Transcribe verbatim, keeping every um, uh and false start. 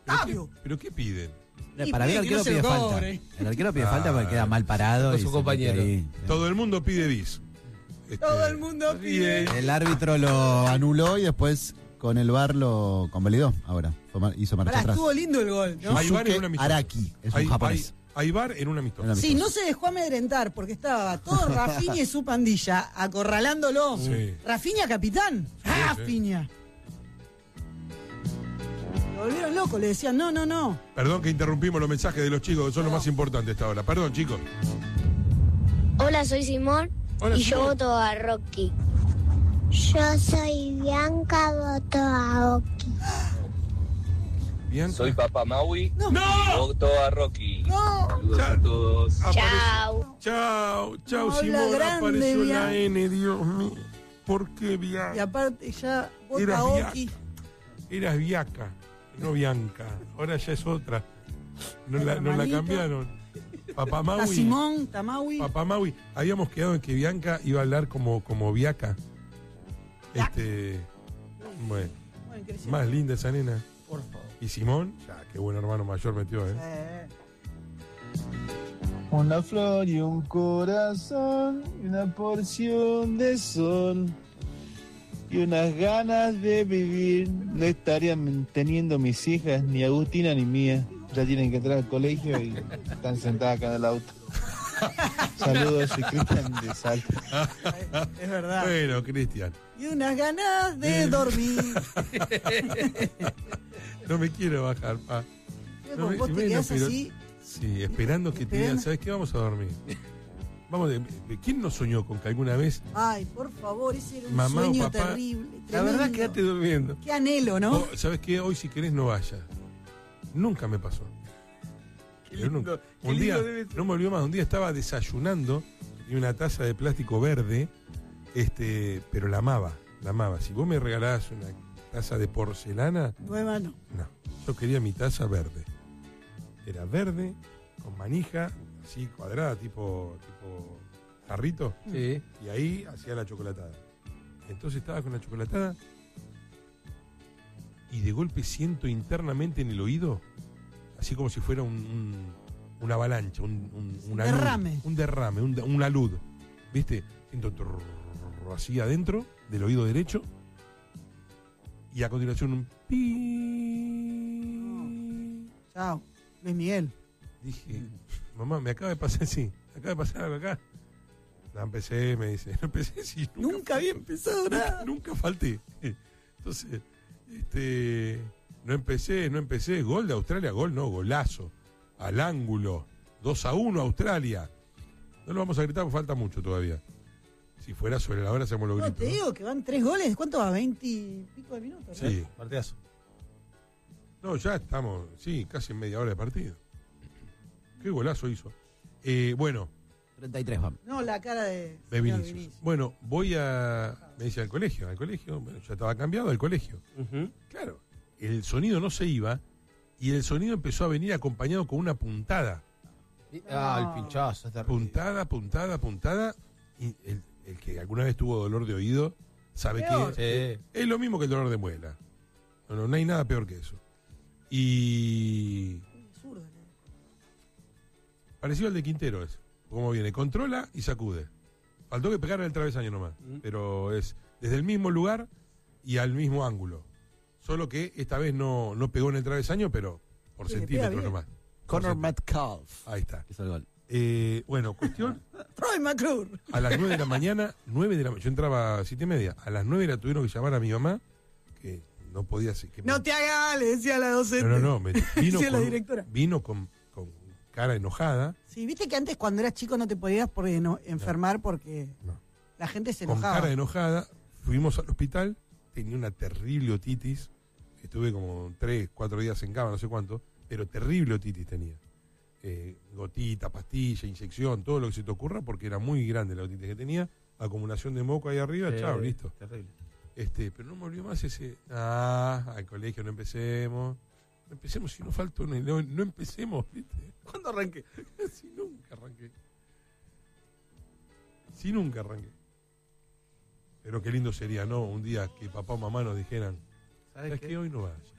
Octavio. ¿Pero qué piden? Y para mí el arquero no pide falta. Cobre. El arquero pide ah, falta porque queda mal parado. Con su compañero. Ahí. Todo el mundo pide bis. Este, Todo el mundo pide. El árbitro lo anuló y después con el V A R lo convalidó. Ahora hizo marcha Pará, atrás. Estuvo lindo el gol, ¿no? Hay V A R en una amistosa. Araki, es un hay, japonés. Hay, hay V A R en una amistosa. Sí, no se dejó amedrentar porque estaba todo Rafinha y su pandilla acorralándolo. Sí. Rafinha capitán. Sí, Rafinha. Sí. Lo volvieron loco, le decían no, no, no. Perdón que interrumpimos los mensajes de los chicos, que son no. los más importantes hasta ahora. Perdón, chicos. Hola, soy Simón. Hola, y Simón. Yo voto a Rocky. Yo soy Bianca, voto a Rocky. Bianca. Soy Papá Maui. No. Y voto a Rocky. No. Saludos a todos. Chao. Chao, chao, no, Simón. Grande, apareció Bianca. La N, Dios mío. ¿Por qué Bianca? Y aparte ya vota Eras a Oki. Eras Bianca, no Bianca. Ahora ya es otra. No la, no la cambiaron. Papá Maui. A Simón, Tamaui. Papá Maui. Habíamos quedado en que Bianca iba a hablar como, como Biaca. Este. Bueno. bueno más linda esa nena. Por favor. Y Simón, ya, qué buen hermano mayor metió, ¿eh? eh. Una flor y un corazón, y una porción de sol, y unas ganas de vivir. No estarían teniendo mis hijas, ni Agustina ni mía. Ya tienen que entrar al colegio y están sentadas acá en el auto. Saludos, soy Cristian de Salta. Es verdad. Bueno, Cristian. Y unas ganas de dormir. No me quiero bajar, pa. No me, vos te bueno, quedás pero, así. Sí, esperando que te digan, ¿sabes qué? Vamos a dormir. Vamos de, ¿quién no soñó con que alguna vez? Ay, por favor, ese era un mamá sueño o papá, terrible. La tremendo. verdad, quédate durmiendo. Qué anhelo, ¿no? O, ¿sabes qué? Hoy si querés no vayas. Nunca me pasó. Qué lindo, nunca. qué Un día, lindo no me olvidó más, un día estaba desayunando y una taza de plástico verde, este, pero la amaba, la amaba. Si vos me regalabas una taza de porcelana, nueva no. No, yo quería mi taza verde. Era verde, con manija, así cuadrada, tipo, tipo jarrito. Sí. Y ahí hacía la chocolatada. Entonces estaba con la chocolatada y de golpe siento internamente en el oído, así como si fuera un, un, una avalancha, un, un una derrame. Luz, un derrame, un, una luz. ¿Viste? Siento trrr, así adentro del oído derecho y a continuación un pi. Chao, Luis Miguel. Dije, mamá, me acaba de pasar, sí, me acaba de pasar algo acá. No empecé, me dice, no empecé, sí. Nunca, nunca había empezado nada. Nunca, nunca falté. Entonces, este, no empecé, no empecé. Gol de Australia, gol, no, golazo. Al ángulo. dos a uno Australia. No lo vamos a gritar porque falta mucho todavía. Si fuera sobre la hora hacemos los no, gritos. Te digo que van tres goles. ¿Cuánto va? ¿veinte y pico de minutos? Sí. ¿no? Partidazo. No, ya estamos, sí, casi en media hora de partido. Qué golazo hizo. Eh, bueno. treinta y tres, vamos. No, la cara de, de Vinicius. Vinicius. Bueno, voy a. Me dice al colegio, al colegio, bueno, ya estaba cambiado al colegio. Uh-huh. Claro, el sonido no se iba y el sonido empezó a venir acompañado con una puntada. Ah, el pinchazo. Puntada, puntada, puntada. Y el, el que alguna vez tuvo dolor de oído sabe peor. que sí. es lo mismo que el dolor de muela. No, no, no hay nada peor que eso. Y. Parecido al de Quintero es. Cómo viene, controla y sacude. Faltó que pegar en el travesaño nomás, mm. pero es desde el mismo lugar y al mismo ángulo. Solo que esta vez no, no pegó en el travesaño, pero por sí, centímetros nomás. Conor Metcalf. Ahí está. Hizo el gol. Eh, bueno, cuestión. Troy McClure. A las nueve de la mañana, nueve de la yo entraba a siete y media. A las nueve la tuvieron que llamar a mi mamá, que no podía ser. Que no me... te hagas, le decía a la docente. No, no, no. Me vino decía con, la directora. Vino con, con cara enojada. Sí, viste que antes cuando eras chico no te podías por no, enfermar porque no. la gente se con enojaba. Con cara enojada, fuimos al hospital, tenía una terrible otitis, estuve como tres, cuatro días en cama, no sé cuánto, pero terrible otitis tenía. Eh, gotita, pastilla, inyección, todo lo que se te ocurra, porque era muy grande la otitis que tenía, acumulación de moco ahí arriba, eh, chao, listo. Terrible. Este, pero no me olvidó más ese, ah, al colegio no empecemos. No empecemos si no faltó, no, no empecemos, ¿viste? ¿Cuándo arranqué? Si nunca arranqué. Si nunca arranqué. Pero qué lindo sería, ¿no? Un día que papá o mamá nos dijeran, ¿sabes qué? Hoy no vayas.